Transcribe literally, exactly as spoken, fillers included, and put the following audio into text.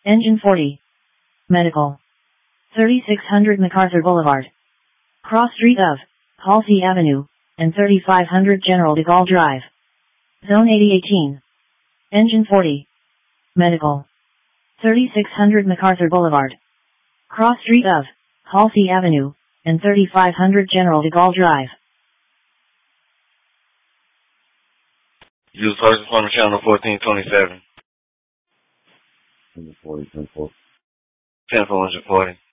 Engine forty. Medical. thirty-six hundred MacArthur Boulevard. Cross street of Halsey Avenue and thirty-five hundred General de Gaulle Drive. Zone eighty eighteen. Engine forty. Medical. thirty-six hundred MacArthur Boulevard. Cross street of Halsey Avenue and thirty-five hundred General de Gaulle Drive. Use first responder channel fourteen twenty-seven. ten forty, ten forty. ten four forty.